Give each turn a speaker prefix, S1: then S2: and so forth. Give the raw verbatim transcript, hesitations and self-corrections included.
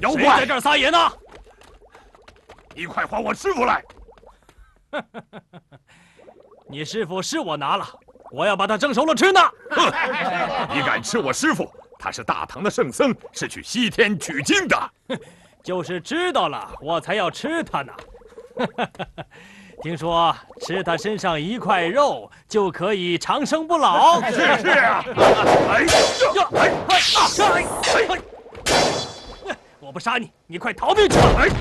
S1: 妖怪，
S2: 谁在这儿撒野呢？
S1: 你快还我师傅来！
S2: 你师傅是我拿了，我要把他蒸熟了吃呢。
S1: 哼！你敢吃我师傅？他是大唐的圣僧，是去西天取经的。
S2: 就是知道了，我才要吃他呢。听说吃他身上一块肉就可以长生不老。
S1: 是是啊！哎呀！哎哎哎！
S2: 我不杀你，你快逃命去吧！
S1: 哎！